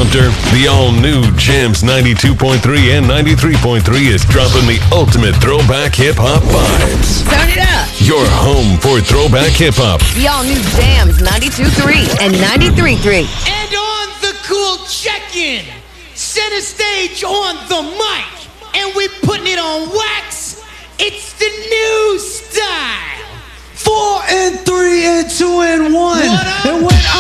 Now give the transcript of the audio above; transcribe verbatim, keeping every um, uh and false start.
Hunter. The all-new Jams ninety-two point three and ninety-three point three is dropping the ultimate throwback hip-hop vibes. Turn it up. Your home for throwback hip-hop. The all-new Jams ninety-two point three and ninety-three point three. And on the cool check-in, center stage on the mic, and we're putting it on wax. It's the new style. Four and three and two and one. What up? And when I